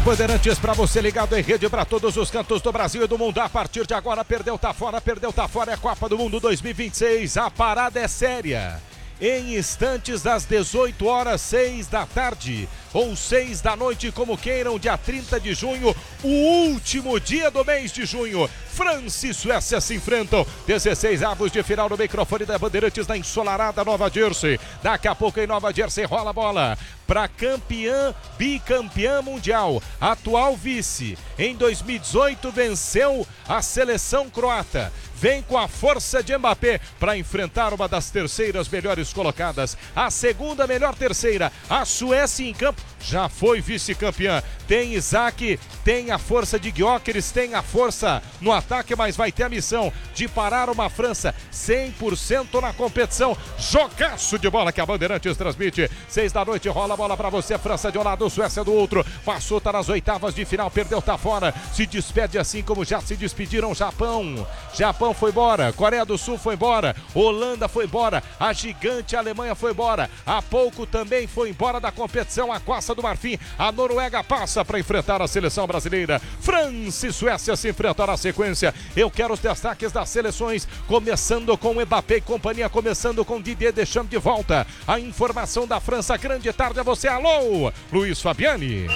Bandeirantes para você ligado em rede para todos os cantos do Brasil e do mundo. A partir de agora, perdeu, tá fora, é a Copa do Mundo 2026. A parada é séria. Em instantes, das 18 horas, 6 da tarde ou 6 da noite, como queiram, dia 30 de junho, o último dia do mês de junho. França e Suécia se enfrentam. 16 avos de final no microfone da Bandeirantes na ensolarada Nova Jersey. Daqui a pouco em Nova Jersey rola a bola para campeã, bicampeã mundial, atual vice. Em 2018 venceu a seleção croata. Vem com a força de Mbappé para enfrentar uma das terceiras melhores colocadas. A segunda melhor terceira, a Suécia em campo, já foi vice-campeã. Tem Isaac, tem a força de Gyökeres, tem a força no ataque, mas vai ter a missão de parar uma França 100% na competição. Jogaço de bola que a Bandeirantes transmite. 6 da noite, rola a bola para você. França de um lado, Suécia do outro. Passou, tá nas oitavas de final, perdeu, tá fora. Se despede assim como já se despediram Japão foi embora, Coreia do Sul foi embora, Holanda foi embora, a gigante Alemanha foi embora. Há pouco também foi embora da competição a Costa do Marfim. A Noruega passa para enfrentar a seleção brasileira. França e Suécia se enfrentam na sequência. Eu quero os destaques das seleções, começando com Mbappé e companhia, começando com Didier Deschamps de volta. A informação da França, grande tarde a você. Alô, Luiz Fabiani.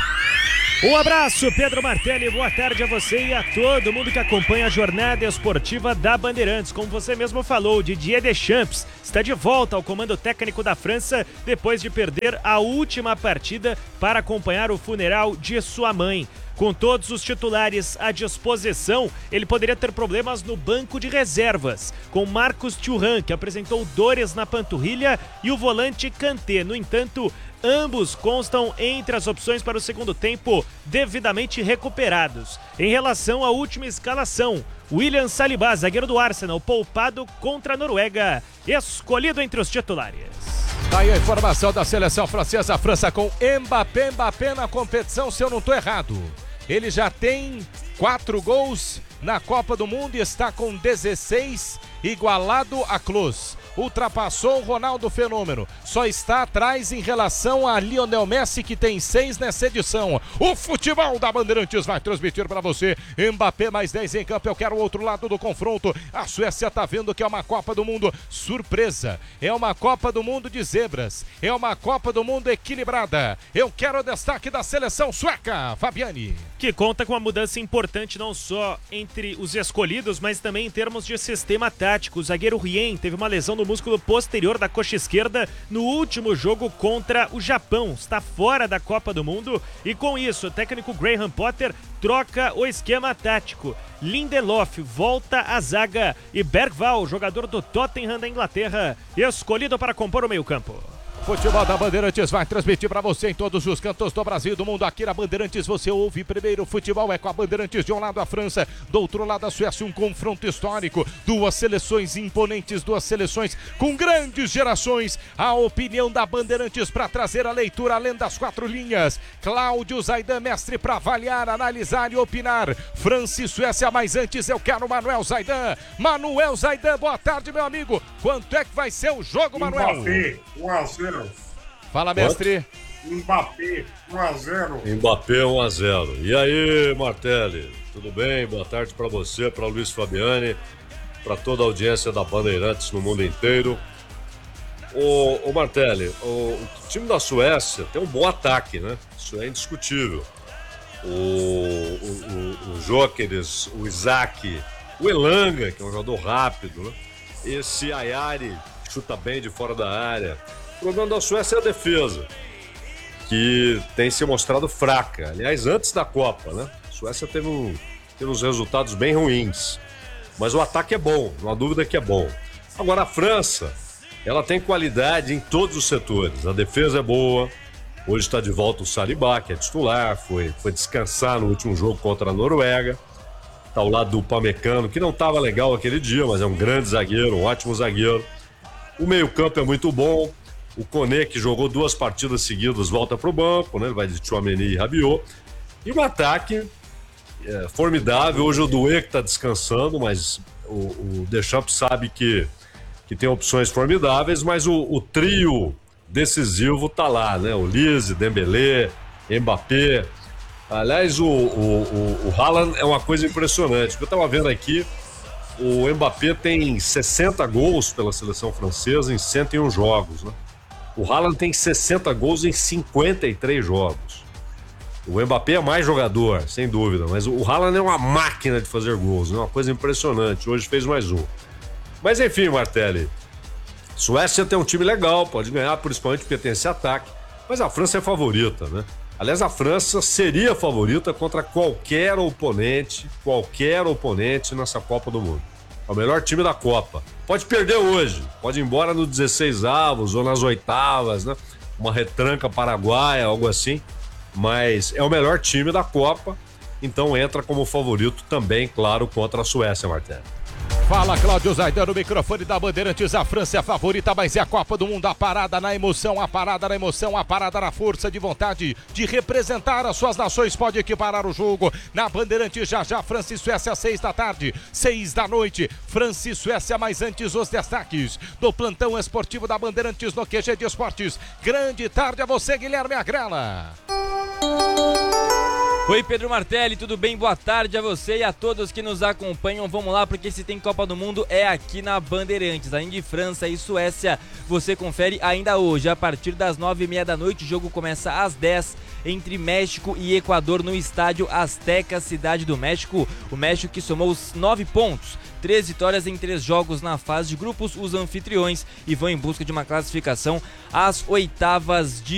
Um abraço, Pedro Martelli, boa tarde a você e a todo mundo que acompanha a jornada esportiva da Bandeirantes. Como você mesmo falou, Didier Deschamps está de volta ao comando técnico da França depois de perder a última partida para acompanhar o funeral de sua mãe. Com todos os titulares à disposição, ele poderia ter problemas no banco de reservas, com Marcus Thuram, que apresentou dores na panturrilha, e o volante Kanté. No entanto, ambos constam entre as opções para o segundo tempo, devidamente recuperados. Em relação à última escalação, William Saliba, zagueiro do Arsenal, poupado contra a Noruega, escolhido entre os titulares. Aí a informação da seleção francesa, a França com Mbappé na competição, se eu não estou errado. Ele já tem 4 gols na Copa do Mundo e está com 16, igualado a Klose. Ultrapassou o Ronaldo Fenômeno, só está atrás em relação a Lionel Messi, que tem 6 nessa edição. O futebol da Bandeirantes vai transmitir para você. Mbappé mais 10 em campo. Eu quero o outro lado do confronto. A Suécia tá vendo que é uma Copa do Mundo surpresa, é uma Copa do Mundo de zebras, é uma Copa do Mundo equilibrada. Eu quero o destaque da seleção sueca, Fabiani, que conta com uma mudança importante não só entre os escolhidos, mas também em termos de sistema tático. O zagueiro Rien teve uma lesão no músculo posterior da coxa esquerda no último jogo contra o Japão. Está fora da Copa do Mundo e com isso o técnico Graham Potter troca o esquema tático. Lindelof volta à zaga e Bergvall, jogador do Tottenham da Inglaterra, escolhido para compor o meio-campo. Futebol da Bandeirantes vai transmitir para você em todos os cantos do Brasil e do mundo. Aqui na Bandeirantes você ouve primeiro. Futebol é com a Bandeirantes, de um lado a França, do outro lado a Suécia. Um confronto histórico, duas seleções imponentes, duas seleções com grandes gerações. A opinião da Bandeirantes para trazer a leitura além das 4 linhas. Cláudio Zaidan, mestre para avaliar, analisar e opinar. França e Suécia, mas antes eu quero Manuel Zaidan. Manuel Zaidan, boa tarde, meu amigo. Quanto é que vai ser o jogo, Manuel? Mbappé, 1-0. Fala, mestre. Mbappé, 1-0. Mbappé, 1-0. E aí, Martelli? Tudo bem? Boa tarde para você, para Luiz Fabiani, para toda a audiência da Bandeirantes no mundo inteiro. O Martelli, o time da Suécia tem um bom ataque, né? Isso é indiscutível. O Gyökeres, o Isaac, o Elanga, que é um jogador rápido, né? Esse Ayari chuta bem de fora da área. O problema da Suécia é a defesa, que tem se mostrado fraca. Aliás, antes da Copa, né? A Suécia teve uns resultados bem ruins. Mas o ataque é bom, não há dúvida que é bom. Agora, a França, ela tem qualidade em todos os setores. A defesa é boa. Hoje está de volta o Saliba, que é titular. Foi descansar no último jogo contra a Noruega. Está ao lado do Upamecano, que não estava legal aquele dia, mas é um grande zagueiro, um ótimo zagueiro. O meio-campo é muito bom. O Koné, que jogou 2 partidas seguidas, volta para o banco, né? Ele vai de Tchouaméni e Rabiot. E o ataque é formidável. Hoje o Doué que está descansando, mas o Deschamps sabe que tem opções formidáveis, mas o trio decisivo está lá, né? O Lise, Dembélé, Mbappé. Aliás, o Haaland é uma coisa impressionante. Eu estava vendo aqui, o Mbappé tem 60 gols pela seleção francesa em 101 jogos, né? O Haaland tem 60 gols em 53 jogos. O Mbappé é mais jogador, sem dúvida, mas o Haaland é uma máquina de fazer gols, né? Uma coisa impressionante. Hoje fez mais um. Mas enfim, Martelli, Suécia tem um time legal, pode ganhar, principalmente porque tem esse ataque, mas a França é favorita, né? Aliás, a França seria favorita contra qualquer oponente nessa Copa do Mundo. É o melhor time da Copa. Pode perder hoje, pode ir embora nos 16avos ou nas oitavas, né? Uma retranca paraguaia, algo assim. Mas é o melhor time da Copa, então entra como favorito também, claro, contra a Suécia, Martelli. Fala, Cláudio Zaidan, no microfone da Bandeirantes. A França é a favorita, mas é a Copa do Mundo. A parada na emoção, a parada na força de vontade de representar as suas nações. Pode equiparar o jogo na Bandeirantes. Já, França e Suécia, 6 da tarde, 6 da noite. França e Suécia, mas antes os destaques do plantão esportivo da Bandeirantes no QG de Esportes. Grande tarde a você, Guilherme Agrela. Oi, Pedro Martelli, tudo bem? Boa tarde a você e a todos que nos acompanham. Vamos lá, porque se tem Copa do Mundo é aqui na Bandeirantes. Além de França e Suécia, você confere ainda hoje, a partir das 9h30 da noite. O jogo começa às 10 entre México e Equador no estádio Azteca, Cidade do México. O México que somou os 9 pontos, 3 vitórias em 3 jogos na fase de grupos, os anfitriões, e vão em busca de uma classificação às oitavas de